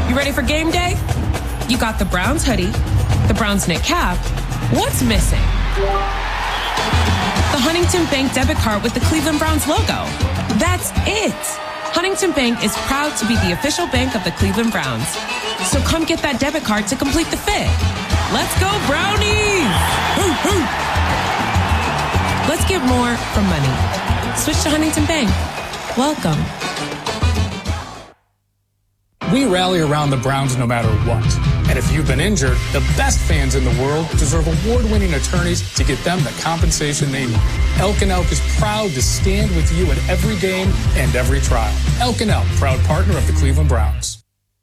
You ready for game day? You got the Browns hoodie, the Browns knit cap. What's missing? The Huntington Bank debit card with the Cleveland Browns logo. That's it. Huntington Bank is proud to be the official bank of the Cleveland Browns. So come get that debit card to complete the fit. Let's go, Brownies! Hoo, hoo. Let's give more for money. Switch to Huntington Bank. Welcome. We rally around the Browns no matter what. And if you've been injured, the best fans in the world deserve award-winning attorneys to get them the compensation they need. Elk & Elk is proud to stand with you at every game and every trial. Elk & Elk, proud partner of the Cleveland Browns.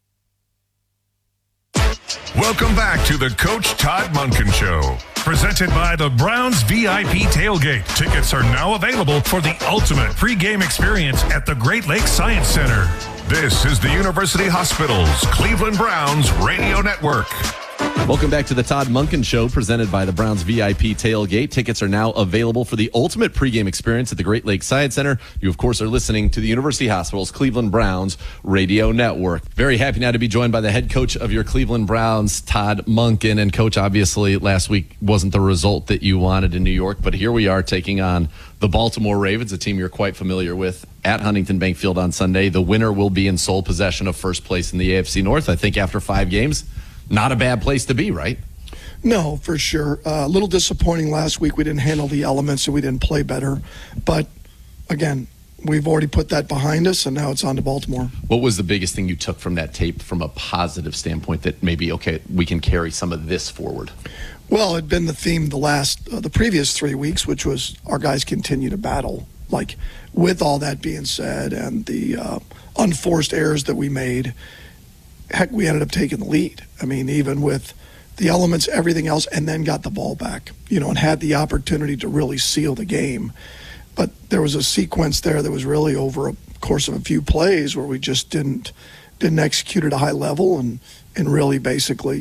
Welcome back to the Coach Todd Monken Show. Presented by the Browns VIP Tailgate. Tickets are now available for the ultimate pregame experience at the Great Lakes Science Center. This is the University Hospitals Cleveland Browns Radio Network. Welcome back to the Todd Monken Show, presented by the Browns VIP Tailgate. Tickets are now available for the ultimate pregame experience at the Great Lakes Science Center. You, of course, are listening to the University Hospitals Cleveland Browns Radio Network. Very happy now to be joined by the head coach of your Cleveland Browns, Todd Monken. And, Coach, obviously last week wasn't the result that you wanted in New York, but here we are taking on the Baltimore Ravens, a team you're quite familiar with, at Huntington Bank Field on Sunday. The winner will be in sole possession of first place in the AFC North. I think after 5 games, not a bad place to be, right? No, for sure. A little disappointing last week. We didn't handle the elements and we didn't play better. But, again, we've already put that behind us, and now it's on to Baltimore. What was the biggest thing you took from that tape from a positive standpoint that maybe, okay, we can carry some of this forward? Well, it had been the theme the previous 3 weeks, which was our guys continue to battle. Like, with all that being said and the unforced errors that we made, heck, we ended up taking the lead. I mean, even with the elements, everything else, and then got the ball back, and had the opportunity to really seal the game. But there was a sequence there that was really over a course of a few plays where we just didn't execute at a high level and really basically,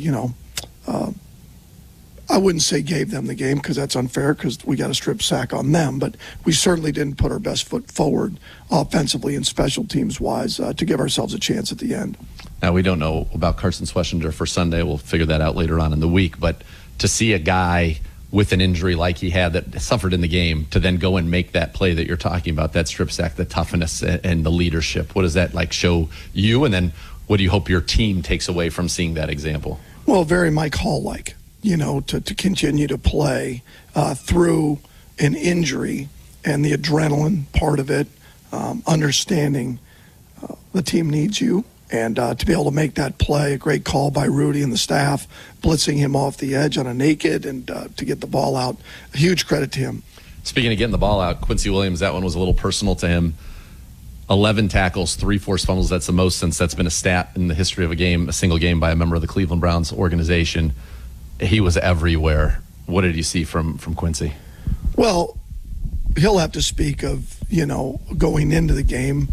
I wouldn't say gave them the game because that's unfair because we got a strip sack on them, but we certainly didn't put our best foot forward offensively and special teams wise to give ourselves a chance at the end. Now, we don't know about Carson Schlesinger for Sunday. We'll figure that out later on in the week. But to see a guy with an injury like he had that suffered in the game to then go and make that play that you're talking about, that strip sack, the toughness and the leadership, what does that show you? And then what do you hope your team takes away from seeing that example? Well, very Mike Hall-like, to continue to play through an injury and the adrenaline part of it, understanding the team needs you. And to be able to make that play, a great call by Rudy and the staff, blitzing him off the edge on a naked and to get the ball out. A huge credit to him. Speaking of getting the ball out, Quincy Williams, that one was a little personal to him. 11 tackles, 3 forced fumbles. That's the most since that's been a stat in the history of a single game by a member of the Cleveland Browns organization. He was everywhere. What did you see from Quincy? Well, he'll have to speak of, going into the game,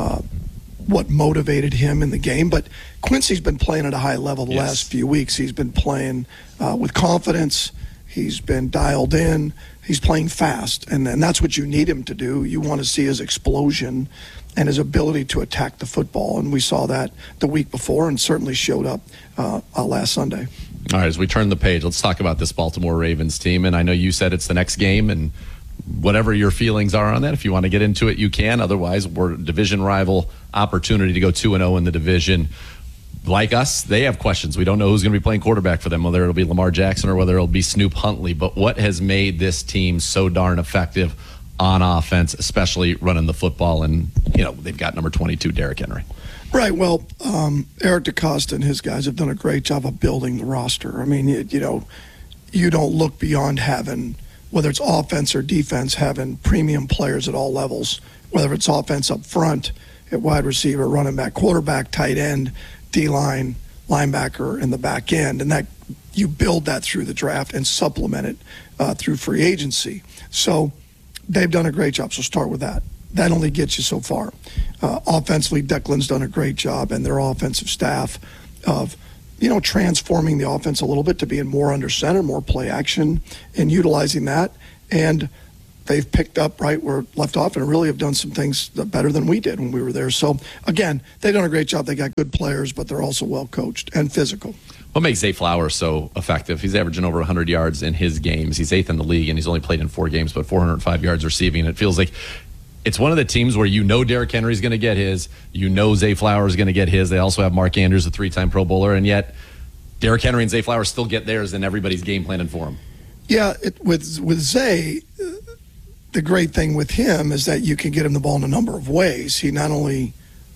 what motivated him in the game. But Quincy's been playing at a high level the last few weeks. He's been playing with confidence. He's been dialed in. He's playing fast. And that's what you need him to do. You want to see his explosion and his ability to attack the football. And we saw that the week before and certainly showed up last Sunday. All right, as we turn the page, let's talk about this Baltimore Ravens team. And I know you said it's the next game, and whatever your feelings are on that, if you want to get into it, you can. Otherwise, we're a division rival, opportunity to go 2-0 in the division. Like us, they have questions. We don't know who's going to be playing quarterback for them, whether it'll be Lamar Jackson or whether it'll be Snoop Huntley. But what has made this team so darn effective on offense, especially running the football? And, they've got number 22, Derrick Henry. Right. Well, Eric DeCosta and his guys have done a great job of building the roster. I mean, you don't look beyond having, whether it's offense or defense, having premium players at all levels, whether it's offense up front, at wide receiver, running back, quarterback, tight end, D-line, linebacker in the back end. And that you build that through the draft and supplement it through free agency. So they've done a great job. So start with that. That only gets you so far. Offensively, Declan's done a great job, and their offensive staff of, transforming the offense a little bit to being more under center, more play action, and utilizing that. And they've picked up right where it left off and really have done some things better than we did when we were there. So, again, they've done a great job. They got good players, but they're also well coached and physical. What makes Zay Flowers so effective? He's averaging over 100 yards in his games. He's 8th in the league, and he's only played in 4 games, but 405 yards receiving. And it feels like it's one of the teams where Derrick Henry's going to get his. Zay Flowers is going to get his. They also have Mark Andrews, a 3-time Pro Bowler, and yet Derrick Henry and Zay Flowers still get theirs, and everybody's game planning for him. Yeah, with Zay, the great thing with him is that you can get him the ball in a number of ways. He not only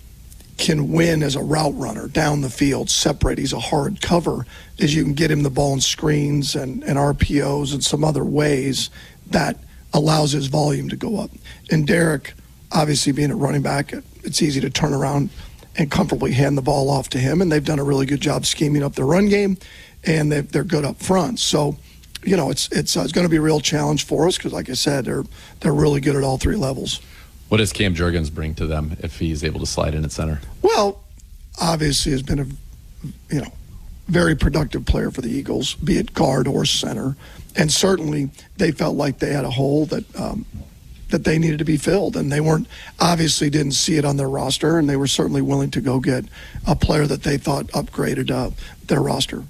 can win as a route runner down the field, separate, he's a hard cover, is you can get him the ball in screens and RPOs and some other ways that allows his volume to go up. And Derrick, obviously being a running back, it's easy to turn around and comfortably hand the ball off to him, and they've done a really good job scheming up their run game, and they're good up front. So, it's going to be a real challenge for us because, like I said, they're really good at all 3 levels. What does Cam Jurgens bring to them if he's able to slide in at center? Well, obviously has been a very productive player for the Eagles, be it guard or center, and certainly they felt like they had a hole that they needed to be filled, and they didn't see it on their roster, and they were certainly willing to go get a player that they thought upgraded their roster.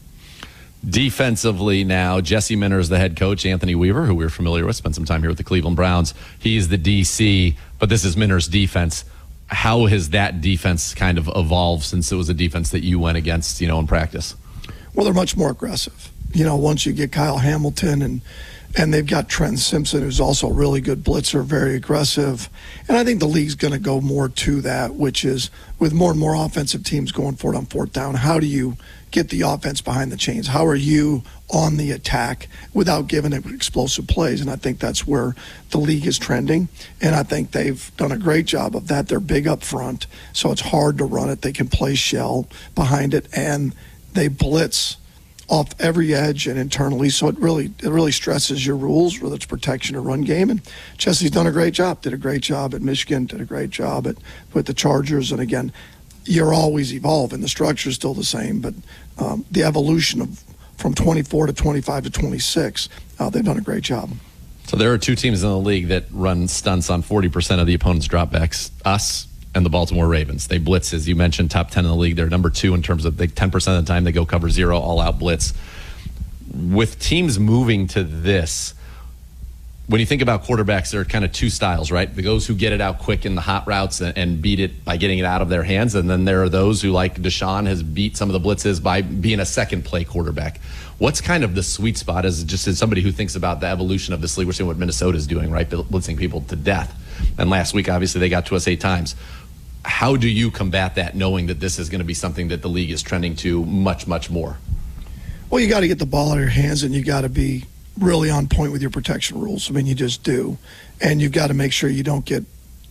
Defensively now, Jesse Minter is the head coach. Anthony Weaver, who we're familiar with, spent some time here with the Cleveland Browns. He's the DC, but this is Minter's defense. How has that defense kind of evolved since it was a defense that you went against, in practice? Well, they're much more aggressive. Once you get Kyle Hamilton and they've got Trent Simpson, who's also a really good blitzer, very aggressive. And I think the league's going to go more to that, which is with more and more offensive teams going for it on 4th down, how do you get the offense behind the chains? How are you on the attack without giving it explosive plays? And I think that's where the league is trending. And I think they've done a great job of that. They're big up front, so it's hard to run it. They can play shell behind it, and they blitz off every edge and internally, so it really stresses your rules, whether it's protection or run game. And Jesse's done a great job. Did a great job at Michigan. Did a great job with the Chargers. And again, you're always evolving. The structure is still the same, but the evolution from 24 to 25 to 26, they've done a great job. So there are 2 teams in the league that run stunts on 40% of the opponent's dropbacks, us and the Baltimore Ravens. They blitz, as you mentioned, top 10 in the league. They're number 2 in terms of 10% of the time they go cover 0, all-out blitz. With teams moving to this, when you think about quarterbacks, there are kind of 2 styles, right? Those who get it out quick in the hot routes and beat it by getting it out of their hands, and then there are those who, like Deshaun, has beat some of the blitzes by being a second-play quarterback. What's kind of the sweet spot as somebody who thinks about the evolution of this league? We're seeing what Minnesota's doing, right? Blitzing people to death. And last week, obviously, they got to us 8 times. How do you combat that, knowing that this is going to be something that the league is trending to much, much more? Well, you got to get the ball out of your hands, and you got to be really on point with your protection rules. I mean, you just do. And you've got to make sure you don't get,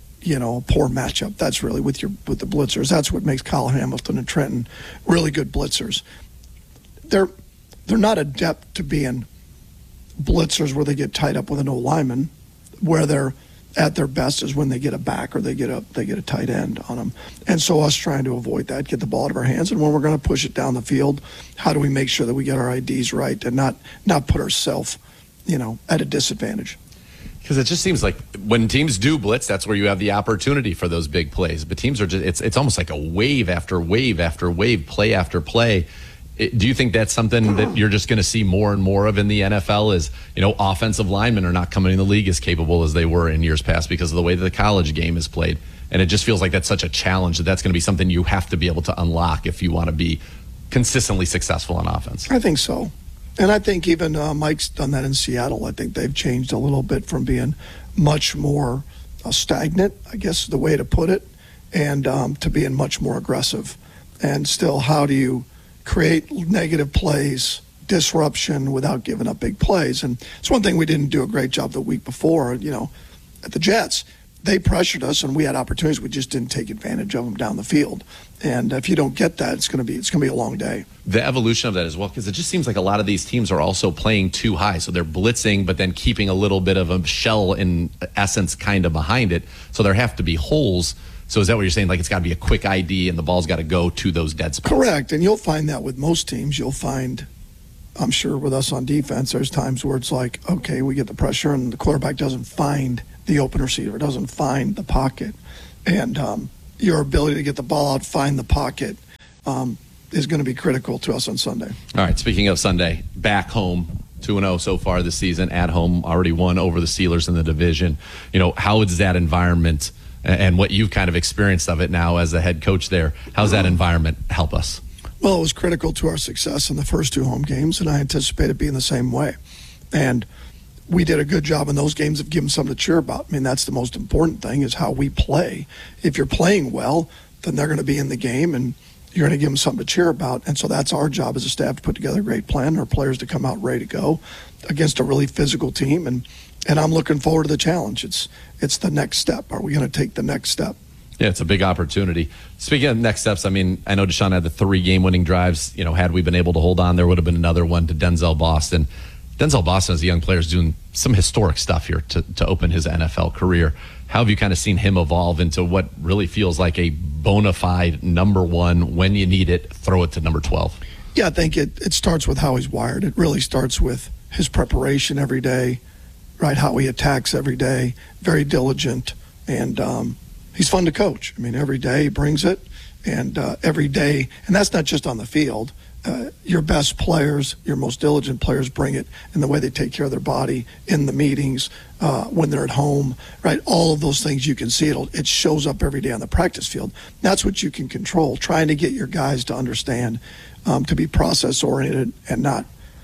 a poor matchup. That's really with the blitzers. That's what makes Kyle Hamilton and Trenton really good blitzers. They're not adept to being blitzers where they get tied up with an O-lineman. Where they're at their best is when they get a back or they get a tight end on them. And so us trying to avoid that, get the ball out of our hands, and when we're going to push it down the field, how do we make sure that we get our IDs right and not put ourselves, at a disadvantage? Because it just seems like when teams do blitz, that's where you have the opportunity for those big plays. But teams are it's almost like a wave after wave after wave, play after play. Do you think that's something that you're just going to see more and more of in the NFL is, offensive linemen are not coming in the league as capable as they were in years past because of the way that the college game is played. And it just feels like that's such a challenge that's going to be something you have to be able to unlock if you want to be consistently successful on offense. I think so. And I think even Mike's done that in Seattle. I think they've changed a little bit from being much more stagnant, I guess is the way to put it, and to being much more aggressive. And still, how do you create negative plays, disruption without giving up big plays? And it's one thing we didn't do a great job the week before, at the Jets. They pressured us and we had opportunities. We just didn't take advantage of them down the field. And if you don't get that, it's going to be a long day. The evolution of that as well, because it just seems like a lot of these teams are also playing too high. So they're blitzing, but then keeping a little bit of a shell in essence kind of behind it. So there have to be holes. So is that what you're saying? Like it's got to be a quick ID and the ball's got to go to those dead spots? Correct. And you'll find that with most teams. You'll find I'm sure with us on defense, there's times where it's like, okay, we get the pressure and the quarterback doesn't find the open receiver, doesn't find the pocket. And your ability to get the ball out, find the pocket, is going to be critical to us on Sunday. All right, speaking of Sunday, back home, 2-0 so far this season. At home, already won over the Steelers in the division. How is that environment and what you've kind of experienced of it now as a head coach there? How's that environment help us? Well, it was critical to our success in the first 2 home games, and I anticipate it being the same way. And we did a good job in those games of giving something to cheer about. I mean, that's the most important thing is how we play. If you're playing well, then they're going to be in the game, and you're going to give them something to cheer about. And so that's our job as a staff to put together a great plan, our players to come out ready to go against a really physical team. And I'm looking forward to the challenge. It's the next step. Are we going to take the next step? Yeah, it's a big opportunity. Speaking of next steps, I mean, I know Deshaun had the 3 game-winning drives. Had we been able to hold on, there would have been another one to Denzel Boston. Denzel Boston, as a young player, is doing some historic stuff here to open his NFL career. How have you kind of seen him evolve into what really feels like a bona fide number 1, when you need it, throw it to number 12? Yeah, I think it starts with how he's wired. It really starts with his preparation every day, right? How he attacks every day, very diligent, and he's fun to coach. I mean, every day he brings it, and every day, and that's not just on the field. Your best players, your most diligent players bring it in the way they take care of their body, in the meetings, when they're at home, right? All of those things you can see. It shows up every day on the practice field. That's what you can control, trying to get your guys to understand, to be process-oriented and not,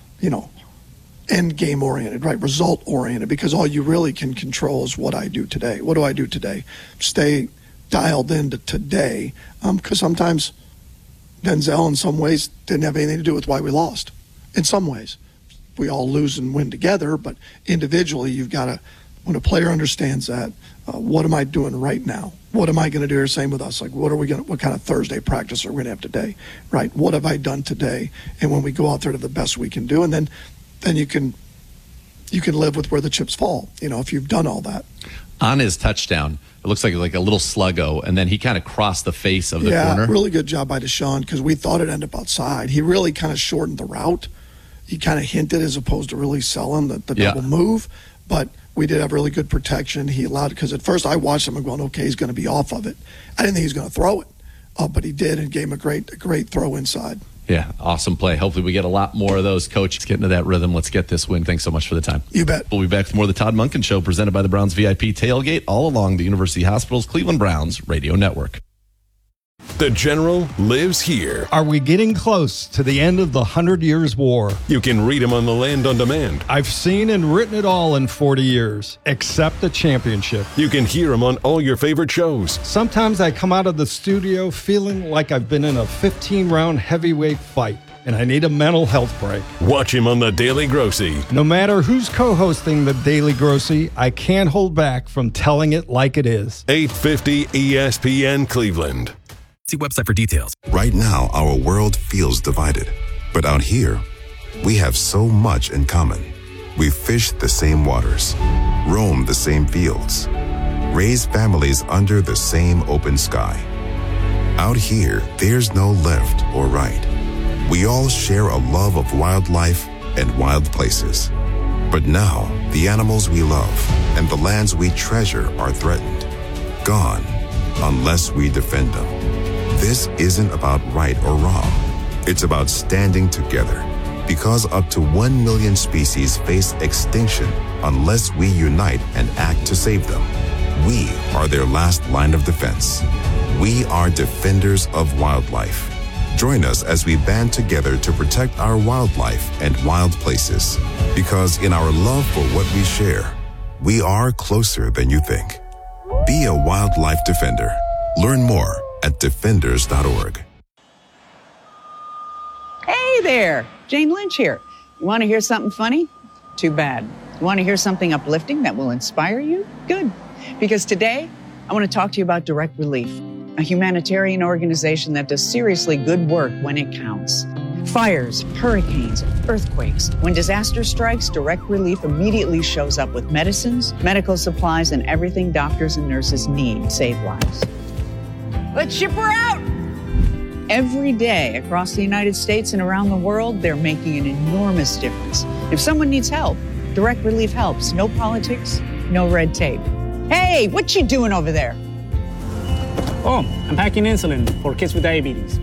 end game oriented, right? Result oriented, because all you really can control is what I do today. What do I do today? Stay dialed into today, because sometimes Denzel in some ways didn't have anything to do with why we lost. In some ways, we all lose and win together, but individually you've got to, when a player understands that, what am I doing right now? What am I going to do? Same with us. Like, what kind of Thursday practice are we going to have today, right? What have I done today? And when we go out there to the best we can do, and then you can live with where the chips fall, if you've done all that. On his touchdown, it looks like a little sluggo, and then he kind of crossed the face of the corner. Yeah, really good job by Deshaun, because we thought it'd end up outside. He really kind of shortened the route. He kind of hinted as opposed to really selling the double move, but we did have really good protection. He allowed it, because at first I watched him and going, okay, he's going to be off of it. I didn't think he was going to throw it, but he did, and gave him a great throw inside. Yeah, awesome play. Hopefully we get a lot more of those. Coach, let's get into that rhythm. Let's get this win. Thanks so much for the time. You bet. We'll be back with more of the Todd Monken Show, presented by the Browns VIP Tailgate, all along the University Hospital's Cleveland Browns radio network. The General lives here. Are we getting close to the end of the 100 Years' War? You can read him on The Land on Demand. I've seen and written it all in 40 years, except the championship. You can hear him on all your favorite shows. Sometimes I come out of the studio feeling like I've been in a 15-round heavyweight fight, and I need a mental health break. Watch him on The Daily Grossy. No matter who's co-hosting The Daily Grossy, I can't hold back from telling it like it is. 850 ESPN Cleveland. See website for details. Right now, our world feels divided. But out here, we have so much in common. We fish the same waters, roam the same fields, raise families under the same open sky. Out here, there's no left or right. We all share a love of wildlife and wild places. But now, the animals we love and the lands we treasure are threatened, gone, unless we defend them. This isn't about right or wrong. It's about standing together, because up to 1 million species face extinction unless we unite and act to save them. We are their last line of defense. We are defenders of wildlife. Join us as we band together to protect our wildlife and wild places, because in our love for what we share, we are closer than you think. Be a wildlife defender. Learn more at defenders.org. Hey there, Jane Lynch here. You want to hear something funny? Too bad. You want to hear something uplifting that will inspire you? Good. Because today, I want to talk to you about Direct Relief, a humanitarian organization that does seriously good work when it counts. Fires, hurricanes, earthquakes. When disaster strikes, Direct Relief immediately shows up with medicines, medical supplies, and everything doctors and nurses need to save lives. Let's ship her out! Every day across the United States and around the world, they're making an enormous difference. If someone needs help, Direct Relief helps. No politics, no red tape. Hey, what you doing over there? Oh, I'm packing insulin for kids with diabetes.